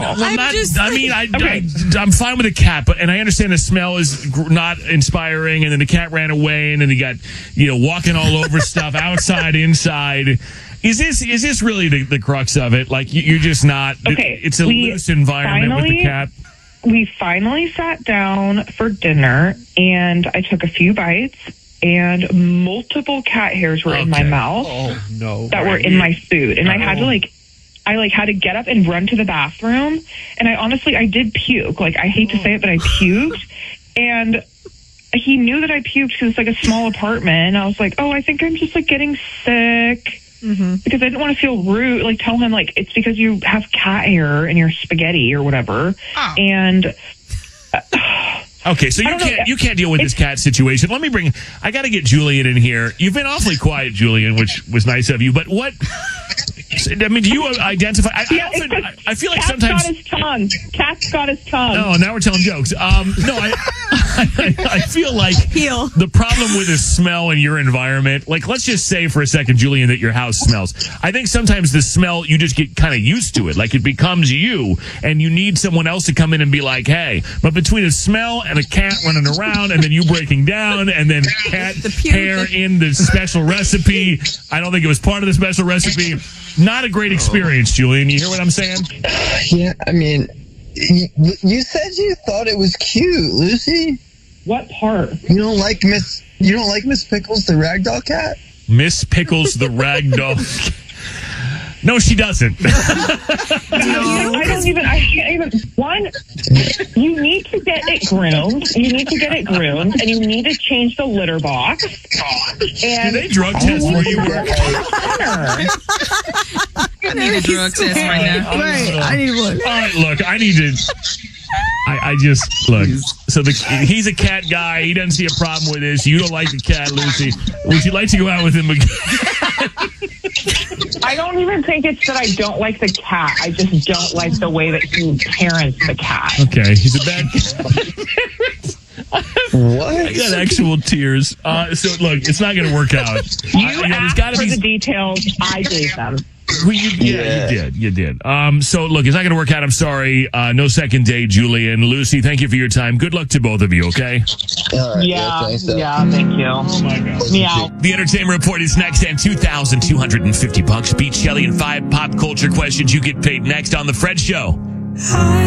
I'm fine with the cat, but I understand the smell is not inspiring, and then the cat ran away, and then he got walking all over stuff outside, inside. Is this really the crux of it? Like you're just not. Okay, it's a loose environment with the cat. We finally sat down for dinner, and I took a few bites, and multiple cat hairs were in my mouth. Oh no! That were in my food, and I had to had to get up and run to the bathroom, and I did puke. Like, I hate to say it, but I puked, and he knew that I puked because it's like a small apartment, and I was like, oh, I think I'm just getting sick. Mm-hmm. Because I didn't want to feel rude, tell him it's because you have cat hair in your spaghetti or whatever. Oh. And okay, so you can't deal with this cat situation. I got to get Julian in here. You've been awfully quiet, Julian, which was nice of you. But what? I mean, do you identify? I feel like sometimes Cat's got his tongue. Oh, now we're telling jokes. No, I feel like the problem with the smell in your environment. Let's just say for a second, Julian, that your house smells. I think sometimes the smell, you just get kind of used to it. It becomes you, and you need someone else to come in and be like, hey. But between a smell and a cat running around, and then you breaking down, and then cat hair in the special recipe, I don't think it was part of the special recipe. Not a great experience, Julian. You hear what I'm saying? Yeah, I mean, you said you thought it was cute, Lucy. What part? You don't like Miss Pickles, the ragdoll cat? Miss Pickles, the ragdoll. No, she doesn't. I can't even. One, you need to get it groomed. And you need to change the litter box. And do they drug test where you work? I need a drug test right now. Right, I need one. All right, look, I need to. I just look. So he's a cat guy. He doesn't see a problem with this. You don't like the cat, Lucy. Would you like to go out with him again? I don't even think it's that I don't like the cat. I just don't like the way that he parents the cat. Okay, he's a bad cat. What? I got actual tears. So look, it's not going to work out. You asked for the details. I gave them. Well, you did. So look, it's not going to work out. I'm sorry. No second date, Julian. Lucy, thank you for your time. Good luck to both of you. Okay. All right, yeah, thank you. Oh my God. Meow. The Entertainment Report is next, and $2,250. Beat Shelley and 5 pop culture questions. You get paid next on The Fred Show.